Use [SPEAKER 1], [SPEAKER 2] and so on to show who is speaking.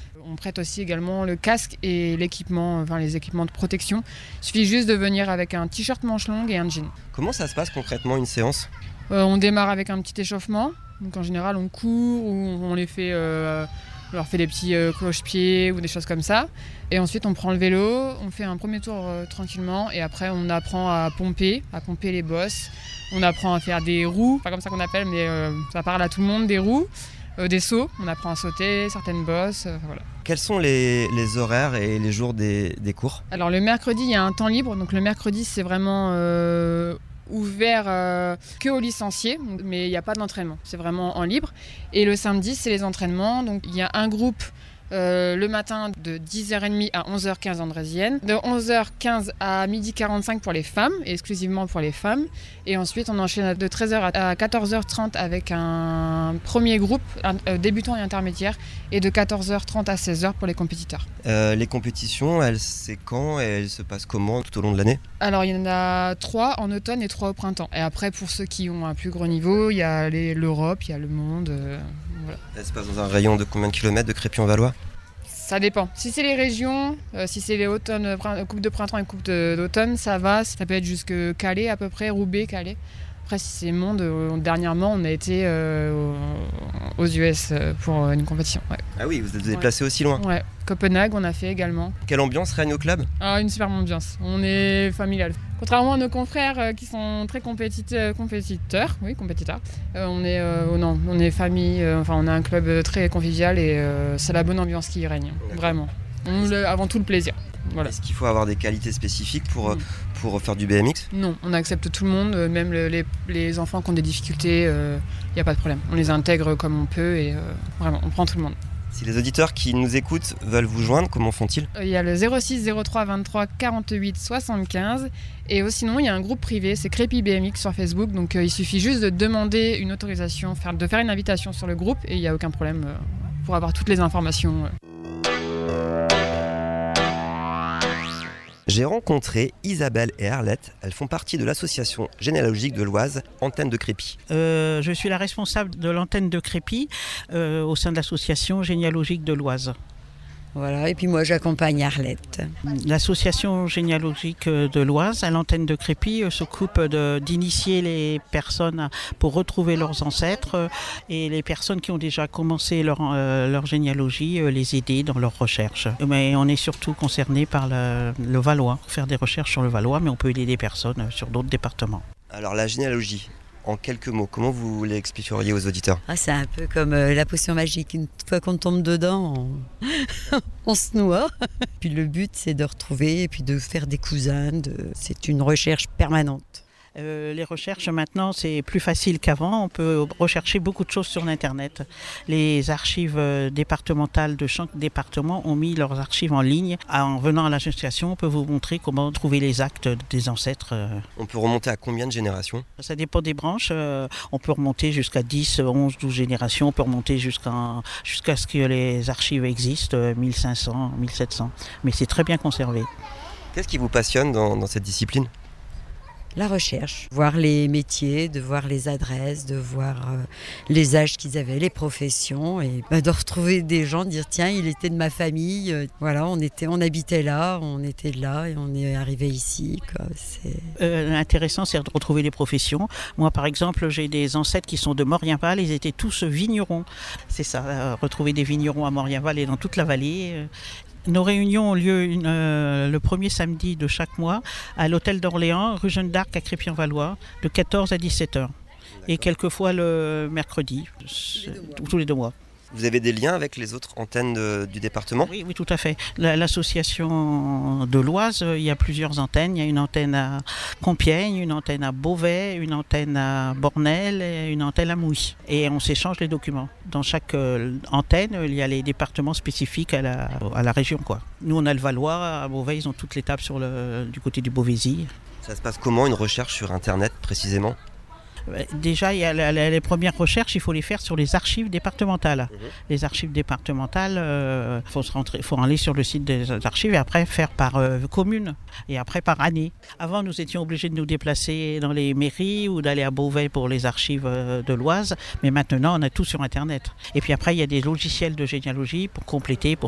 [SPEAKER 1] On prête aussi également le casque et l'équipement, les équipements de protection. Il suffit juste de venir avec un t-shirt manche longue et un jean.
[SPEAKER 2] Comment ça se passe concrètement une séance ?
[SPEAKER 1] On démarre avec un petit échauffement. Donc en général, on court ou on les fait, on leur fait des petits cloche-pieds ou des choses comme ça. Et ensuite, on prend le vélo, on fait un premier tour tranquillement et après, on apprend à pomper les bosses. On apprend à faire des roues, pas comme ça qu'on appelle, mais ça parle à tout le monde, des roues. Des sauts, on apprend à sauter, certaines bosses, voilà.
[SPEAKER 2] Quels sont les horaires et les jours des cours ?
[SPEAKER 1] Alors le mercredi, il y a un temps libre, donc le mercredi c'est vraiment ouvert que aux licenciés, mais il n'y a pas d'entraînement, c'est vraiment en libre. Et le samedi, c'est les entraînements, donc il y a un groupe le matin de 10h30 à 11h15 andrésienne, de 11h15 à 12h45 pour les femmes, et exclusivement pour les femmes. Et ensuite, on enchaîne de 13h à 14h30 avec un premier groupe, débutant et intermédiaire, et de 14h30 à 16h pour les compétiteurs.
[SPEAKER 2] Les compétitions, c'est quand et elles se passent comment tout au long de l'année ?
[SPEAKER 1] Alors, il y en a 3 en automne et 3 au printemps. Et après, pour ceux qui ont un plus gros niveau, il y a l'Europe, il y a le monde. Voilà.
[SPEAKER 2] Elle se passe dans un rayon de combien de kilomètres de Crépy-en-Valois ?
[SPEAKER 1] Ça dépend. Si c'est les régions, si c'est les coupe de printemps et coupe d'automne, ça va. Ça peut être jusque Calais à peu près, Roubaix, Calais. Après, si c'est monde, dernièrement, on a été aux US pour une compétition. Ouais.
[SPEAKER 2] Ah oui, vous êtes déplacé aussi loin ?
[SPEAKER 1] Ouais, Copenhague, on a fait également.
[SPEAKER 2] Quelle ambiance règne au club ?
[SPEAKER 1] Une superbe ambiance. On est familial. Contrairement à nos confrères qui sont très compétiteurs, on est famille. On a un club très convivial et c'est la bonne ambiance qui y règne, vraiment. Avant tout le plaisir. Voilà.
[SPEAKER 2] Est-ce qu'il faut avoir des qualités spécifiques pour faire du BMX ?
[SPEAKER 1] Non, on accepte tout le monde, même les enfants qui ont des difficultés, il n'y a pas de problème. On les intègre comme on peut et vraiment, on prend tout le monde.
[SPEAKER 2] Si les auditeurs qui nous écoutent veulent vous joindre, comment font-ils ?
[SPEAKER 1] Il y a le 06 03 23 48 75 et sinon il y a un groupe privé, c'est Crépy BMX sur Facebook, donc il suffit juste de demander une autorisation, de faire une invitation sur le groupe et il n'y a aucun problème pour avoir toutes les informations.
[SPEAKER 2] J'ai rencontré Isabelle et Arlette. Elles font partie de l'association généalogique de l'Oise, Antenne de Crépy.
[SPEAKER 3] Je suis la responsable de l'antenne de Crépy au sein de l'association généalogique de l'Oise.
[SPEAKER 4] Voilà, et puis moi j'accompagne Arlette.
[SPEAKER 3] L'association généalogique de l'Oise, à l'antenne de Crépy, s'occupe d'initier les personnes pour retrouver leurs ancêtres et les personnes qui ont déjà commencé leur généalogie, les aider dans leurs recherches. Mais on est surtout concerné par le Valois, faire des recherches sur le Valois, mais on peut aider des personnes sur d'autres départements.
[SPEAKER 2] Alors la généalogie, en quelques mots, comment vous l'expliqueriez aux auditeurs ?
[SPEAKER 4] C'est un peu comme la potion magique. Une fois qu'on tombe dedans, on se noie. Puis le but, c'est de retrouver et puis de faire des cousins. C'est une recherche permanente.
[SPEAKER 3] Les recherches maintenant c'est plus facile qu'avant, on peut rechercher beaucoup de choses sur l'internet. Les archives départementales de chaque département ont mis leurs archives en ligne. En venant à l'association, on peut vous montrer comment trouver les actes des ancêtres.
[SPEAKER 2] On peut remonter à combien de générations ?
[SPEAKER 3] Ça dépend des branches, on peut remonter jusqu'à 10, 11, 12 générations, on peut remonter jusqu'à ce que les archives existent, 1500, 1700, mais c'est très bien conservé.
[SPEAKER 2] Qu'est-ce qui vous passionne dans cette discipline ?
[SPEAKER 4] La recherche, voir les métiers, de voir les adresses, de voir les âges qu'ils avaient, les professions et de retrouver des gens, de dire tiens, il était de ma famille, voilà, on habitait là, on était là et on est arrivé ici.
[SPEAKER 3] L'intéressant, c'est de retrouver les professions. Moi, par exemple, j'ai des ancêtres qui sont de Morienval, ils étaient tous vignerons. C'est ça, retrouver des vignerons à Morienval et dans toute la vallée. Nos réunions ont lieu le premier samedi de chaque mois à l'hôtel d'Orléans, rue Jeanne d'Arc à Crépy-en-Valois, de 14 à 17h. Et quelquefois le mercredi, tous les 2 mois.
[SPEAKER 2] Vous avez des liens avec les autres antennes du département ?
[SPEAKER 3] Oui, tout à fait. L'association de l'Oise, il y a plusieurs antennes. Il y a une antenne à Compiègne, une antenne à Beauvais, une antenne à Bornel et une antenne à Mouy. Et on s'échange les documents. Dans chaque antenne, il y a les départements spécifiques à la région, quoi. Nous, on a le Valois. À Beauvais, ils ont toutes les tables du côté du Beauvaisis.
[SPEAKER 2] Ça se passe comment, une recherche sur Internet, précisément ?
[SPEAKER 3] Déjà, il y a les premières recherches, il faut les faire sur les archives départementales. Les archives départementales, faut aller sur le site des archives et après faire par commune et après par année. Avant, nous étions obligés de nous déplacer dans les mairies ou d'aller à Beauvais pour les archives de l'Oise, mais maintenant, on a tout sur Internet. Et puis après, il y a des logiciels de généalogie pour compléter, pour